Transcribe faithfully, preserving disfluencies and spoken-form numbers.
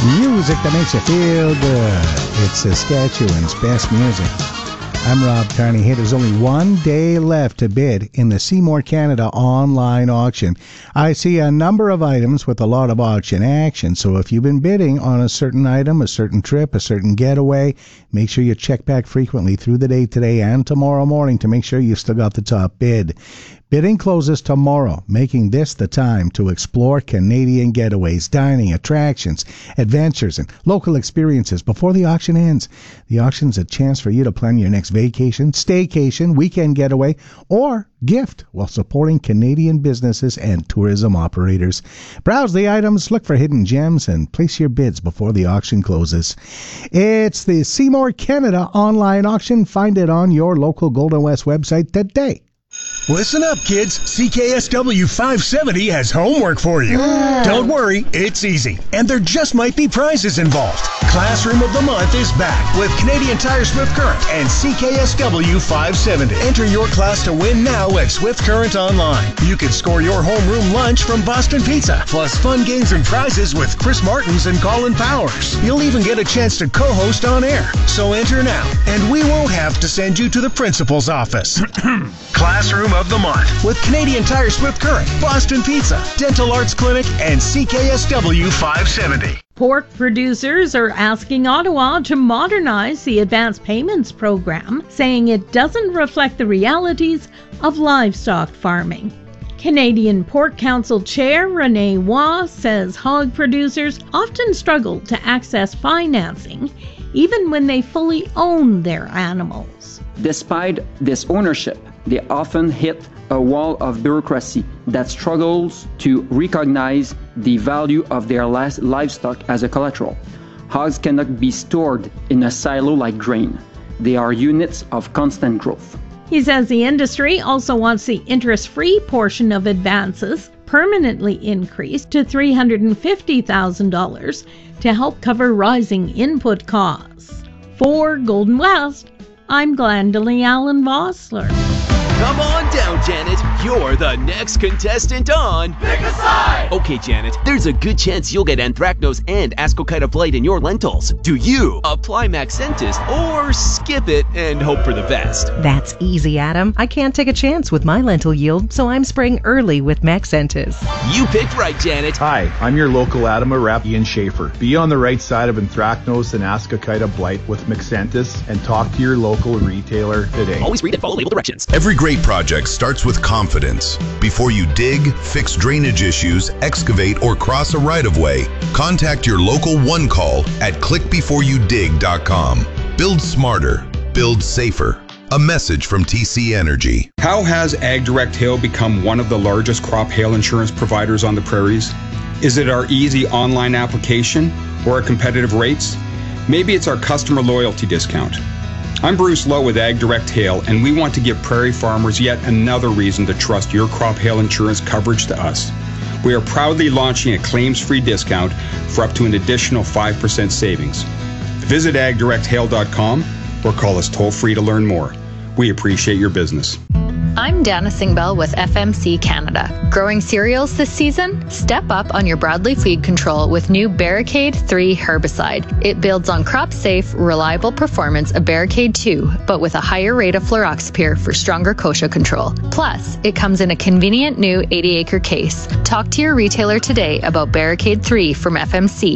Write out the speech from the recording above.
Music that makes you feel good. It's Saskatchewan's best music. I'm Rob Carney. Hey, there's only one day left to bid in the Seymour Canada online auction. I see a number of items with a lot of auction action, so if you've been bidding on a certain item, a certain trip, a certain getaway, make sure you check back frequently through the day today and tomorrow morning to make sure you still got the top bid. Bidding closes tomorrow, making this the time to explore Canadian getaways, dining, attractions, adventures, and local experiences before the auction ends. The auction's a chance for you to plan your next vacation, staycation, weekend getaway, or gift while supporting Canadian businesses and tourism operators. Browse the items, look for hidden gems, and place your bids before the auction closes. It's the Seymour Canada online auction. Find it on your local Golden West website today. Listen up, kids. C K S W five seventy has homework for you. Yeah. Don't worry, it's easy. And there just might be prizes involved. Classroom of the Month is back with Canadian Tire Swift Current and C K S W five seventy. Enter your class to win now at Swift Current Online. You can score your homeroom lunch from Boston Pizza, plus fun games and prizes with Chris Martins and Colin Powers. You'll even get a chance to co-host on air. So enter now, and we won't have to send you to the principal's office. Classroom of the Month with Canadian Tire Swift Current, Boston Pizza, Dental Arts Clinic, and C K S W five seventy. Pork producers are asking Ottawa to modernize the advance payments program, saying it doesn't reflect the realities of livestock farming. Canadian Pork Council Chair Renee Waugh says hog producers often struggle to access financing, even when they fully own their animals. Despite this ownership, they often hit a wall of bureaucracy that struggles to recognize the value of their livestock as a collateral. Hogs cannot be stored in a silo like grain. They are units of constant growth. He says the industry also wants the interest-free portion of advances permanently increased to three hundred fifty thousand dollars to help cover rising input costs. For Golden West, I'm Glendalee Allen Vossler. Come on down, Janet. You're the next contestant on Pick a Side! Okay, Janet, there's a good chance you'll get anthracnose and ascochyta blight in your lentils. Do you apply Maxentis or skip it and hope for the best? That's easy, Adam. I can't take a chance with my lentil yield, so I'm spraying early with Maxentis. You picked right, Janet. Hi, I'm your local Adama rep, Ian Schaefer. Be on the right side of anthracnose and ascochyta blight with Maxentis and talk to your local retailer today. Always read and follow label directions. Every great project starts with confidence. Before you dig, fix drainage issues, excavate, or cross a right-of-way, contact your local One Call at click before you dig dot com. Build smarter. Build safer. A message from T C Energy. How has AgDirect Hail become one of the largest crop hail insurance providers on the prairies? Is it our easy online application or our competitive rates? Maybe it's our customer loyalty discount. I'm Bruce Lowe with AgDirect Hail, and we want to give prairie farmers yet another reason to trust your crop hail insurance coverage to us. We are proudly launching a claims-free discount for up to an additional five percent savings. Visit ag direct hail dot com or call us toll-free to learn more. We appreciate your business. I'm Dana Singbell with F M C Canada. Growing cereals this season? Step up on your broadleaf weed control with new Barricade three herbicide. It builds on crop-safe, reliable performance of Barricade two, but with a higher rate of fluroxypyr for stronger kochia control. Plus, it comes in a convenient new eighty acre case. Talk to your retailer today about Barricade three from F M C.